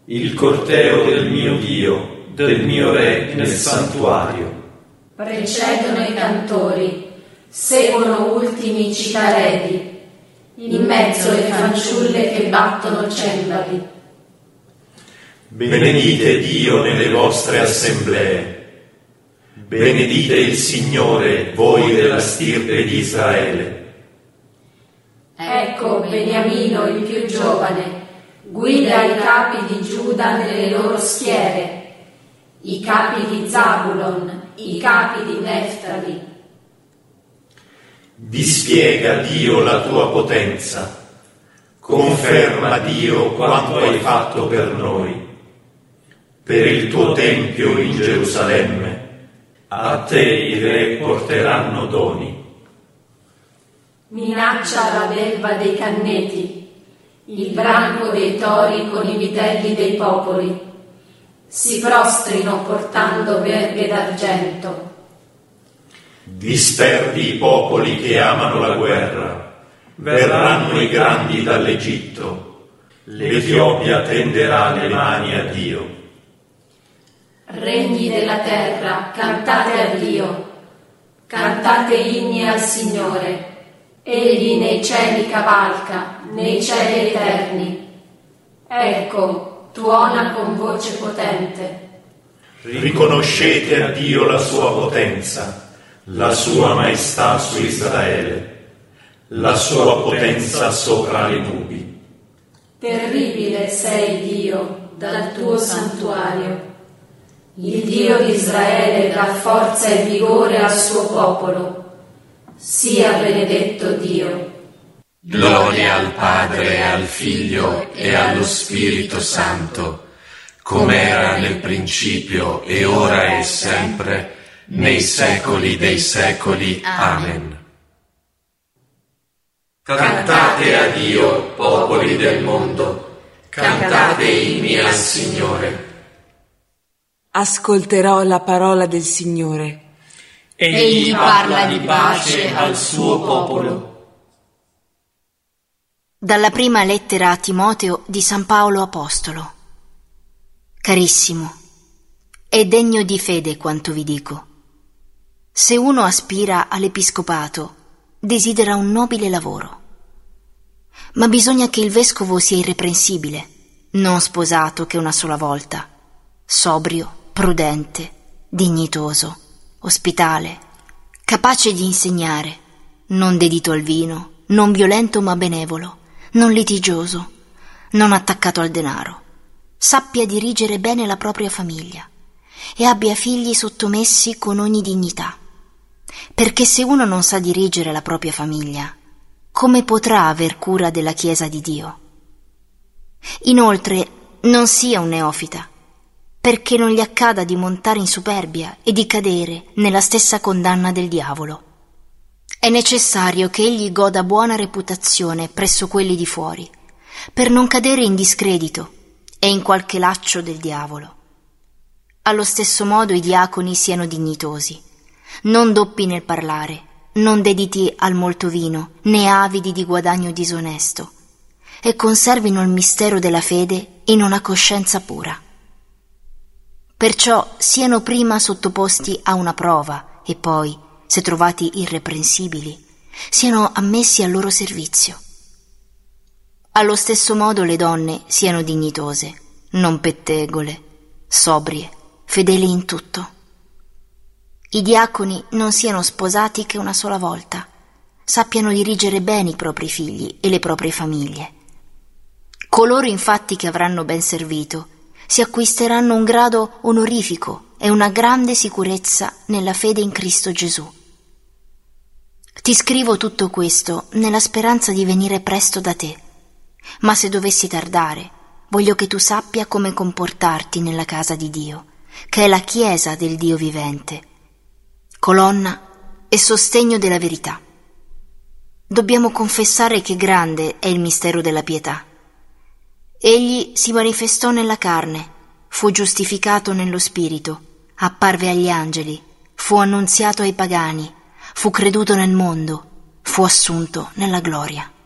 il corteo del mio Dio, del mio Re nel santuario. Precedono i cantori, seguono ultimi i citarelli, in mezzo alle fanciulle che battono cembali. Benedite Dio nelle vostre assemblee. Benedite il Signore, voi della stirpe di Israele. Ecco Beniamino, il più giovane, guida i capi di Giuda nelle loro schiere, i capi di Zabulon, i capi di Neftali. Dispiega Dio la tua potenza, conferma Dio quanto hai fatto per noi. Per il tuo tempio in Gerusalemme, a te i re porteranno doni. Minaccia la belva dei canneti, il branco dei tori con i vitelli dei popoli. Si prostrino portando verghe d'argento. Disperdi i popoli che amano la guerra, verranno i grandi dall'Egitto, l'Etiopia tenderà le mani a Dio. Regni della terra, cantate a Dio, cantate inni al Signore. Egli nei cieli cavalca, nei cieli eterni. Ecco, tuona con voce potente. Riconoscete a Dio la sua potenza, la sua maestà su Israele, la sua potenza sopra le nubi. Terribile sei, Dio, dal tuo santuario. Il Dio di Israele dà forza e vigore al suo popolo. Sia benedetto Dio. Gloria al Padre e al Figlio e allo Spirito Santo, come era nel principio e ora e sempre, nei secoli dei secoli. Amen. Cantate a Dio, popoli del mondo, cantate inni al Signore. Ascolterò la parola del Signore. Egli parla di pace al suo popolo. Dalla prima lettera a Timoteo di San Paolo Apostolo. Carissimo, è degno di fede quanto vi dico. Se uno aspira all'episcopato, desidera un nobile lavoro. Ma bisogna che il vescovo sia irreprensibile, non sposato che una sola volta, sobrio, prudente, dignitoso, ospitale, capace di insegnare, non dedito al vino, non violento ma benevolo, non litigioso, non attaccato al denaro, sappia dirigere bene la propria famiglia e abbia figli sottomessi con ogni dignità. Perché se uno non sa dirigere la propria famiglia, come potrà aver cura della Chiesa di Dio? Inoltre, non sia un neofita, perché non gli accada di montare in superbia e di cadere nella stessa condanna del diavolo. È necessario che egli goda buona reputazione presso quelli di fuori, per non cadere in discredito e in qualche laccio del diavolo. Allo stesso modo i diaconi siano dignitosi, non doppi nel parlare, non dediti al molto vino, né avidi di guadagno disonesto, e conservino il mistero della fede in una coscienza pura. Perciò siano prima sottoposti a una prova e poi, se trovati irreprensibili, siano ammessi al loro servizio. Allo stesso modo le donne siano dignitose, non pettegole, sobrie, fedeli in tutto. I diaconi non siano sposati che una sola volta, sappiano dirigere bene i propri figli e le proprie famiglie. Coloro infatti che avranno ben servito si acquisteranno un grado onorifico e una grande sicurezza nella fede in Cristo Gesù. Ti scrivo tutto questo nella speranza di venire presto da te, ma se dovessi tardare, voglio che tu sappia come comportarti nella casa di Dio, che è la Chiesa del Dio vivente, colonna e sostegno della verità. Dobbiamo confessare che grande è il mistero della pietà. Egli si manifestò nella carne, fu giustificato nello spirito, apparve agli angeli, fu annunziato ai pagani, fu creduto nel mondo, fu assunto nella gloria.